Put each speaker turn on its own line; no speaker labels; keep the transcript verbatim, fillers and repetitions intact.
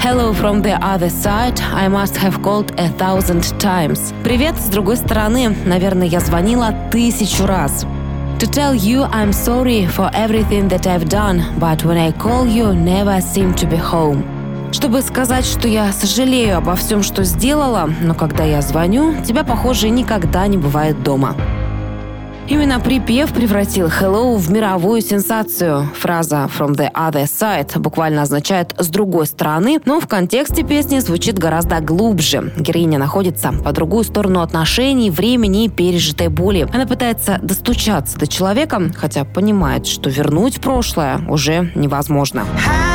Hello from the other side. I must have called a thousand times. Привет с другой стороны. Наверное, я звонила тысячу раз. To tell you I'm sorry for everything that I've done, but when I call you, never seem to be home. Чтобы сказать, что я сожалею обо всем, что сделала, но когда я звоню, тебя, похоже, никогда не бывает дома. Именно припев превратил «Hello» в мировую сенсацию. Фраза «from the other side» буквально означает «с другой стороны», но в контексте песни звучит гораздо глубже. Героиня находится по другую сторону отношений, времени и пережитой боли. Она пытается достучаться до человека, хотя понимает, что вернуть прошлое уже невозможно.